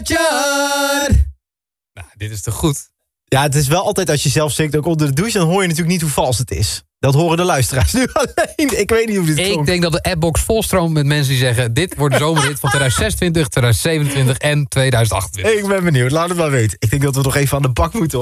Nou, dit is toch goed? Ja, het is wel altijd als je zelf zingt, ook onder de douche, dan hoor je natuurlijk niet hoe vals het is. Dat horen de luisteraars nu alleen. Ik weet niet hoe dit klonk. Ik denk dat de appbox volstroomt met mensen die zeggen... dit wordt de zomerhit van 2026, 2027 en 2028. Ik ben benieuwd, laat het maar weten. Ik denk dat we nog even aan de bak moeten, hoor.